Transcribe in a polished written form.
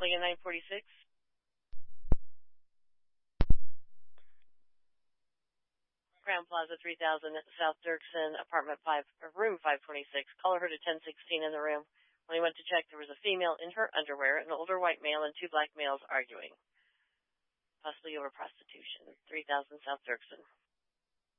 calling in 946. Crown Plaza 3000 South Dirksen, apartment 5, room 526. Caller heard a 1016 in the room. When he went to check, there was a female in her underwear, an older white male, and two black males arguing, possibly over prostitution. 3000 South Dirksen.